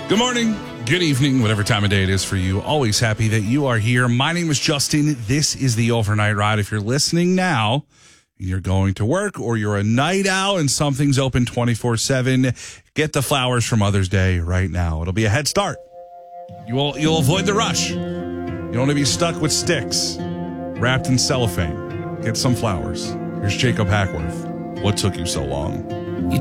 Good morning, good evening, whatever time of day it is for you. Always happy that you are here. My name is Justin. This is the Overnight Ride. If you're listening now, you're going to work or you're a night owl and something's open 24/7, get the flowers for Mother's Day right now. It'll be a head start. You'll avoid the rush. You don't want to be stuck with sticks wrapped in cellophane. Get some flowers. Here's Jacob Hackworth. What took you so long?